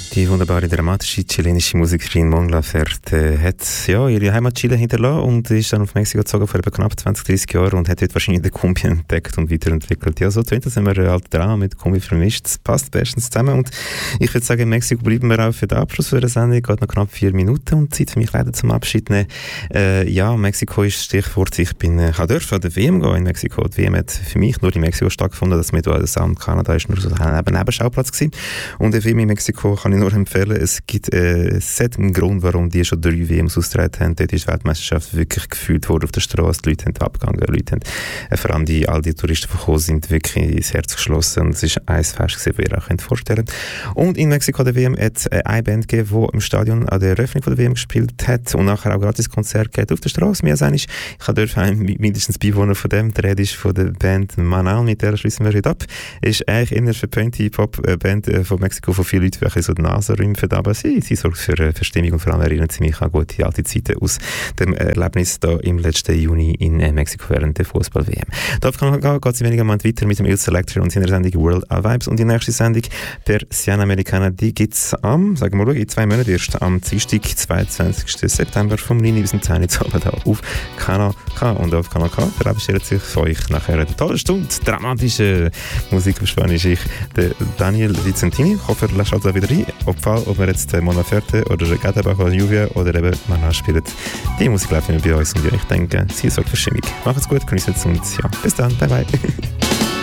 Die wunderbare, dramatische chilenische Musikerin Mon Laferte hat ihre Heimat Chile hinterlassen und ist dann auf Mexiko gezogen vor etwa knapp 20-30 Jahren und hat dort wahrscheinlich den Cumbia entdeckt und weiterentwickelt. Ja, so tönt das, wenn man halt Drama mit Cumbia vermischt. Das passt bestens zusammen und ich würde sagen, in Mexiko bleiben wir auch für den Abschluss der Sendung. Geht noch knapp 4 Minuten und Zeit für mich leider zum Abschied nehmen. Mexiko ist Stichwort. Ich durfte an der WM gehen in Mexiko. Die WM hat für mich nur in Mexiko stattgefunden. Das mit USA und Kanada ist nur so ein Nebenschauplatz gewesen. Und die WM in Mexiko kann ich nur empfehlen. Es gibt einen Grund, warum die schon 3 WMs ausgetragen haben. Dort ist die Weltmeisterschaft wirklich gefühlt worden auf der Straße. Die Leute haben abgegangen. Die Leute haben, vor allem all die Touristen, die gekommen sind, wirklich ins Herz geschlossen. Und es ist ein Fest gewesen, das ihr auch vorstellen könnt. Und in Mexiko der WM hat es eine Band gegeben, die im Stadion an der Eröffnung der WM gespielt hat und nachher auch gratis Konzert gegeben auf der Straße. Ich durfte mindestens beiwohnen von dem. Der Rede ist von der Band Manal, mit der schließen wir heute ab. Ist eigentlich eine verpönte Hip-Hop-Band von Mexiko, von vielen Leuten, die so die Nase rümpfen, aber sie sorgt für Stimmung und vor allem erinnert sie mich an gute alte Zeiten aus dem Erlebnis da im letzten Juni in Mexiko während der Fußball-WM. Darauf geht sie weniger Moment weiter mit dem Il Selector und seiner Sendung World of Vibes und die nächste Sendung Persiana Americana, die gibt es in 2 Monaten erst, am Dienstag, 22. September vom 9 bis zum 10 Uhr da auf Kanal K und auf Kanal K verabschiedet sich von euch nachher eine tolle Stunde dramatische Musik auf Spanisch. Ich, der Daniel Vicentini. Ich hoffe, ihr schaut da wieder rein. Ob wir jetzt Mon Laferte oder Gatabach oder Lluvia oder eben Mana spielen. Die Musik läuft immer bei uns und ich denke, sie sorgt für Stimmung. Macht's gut, genießt es und bis dann. Bye bye.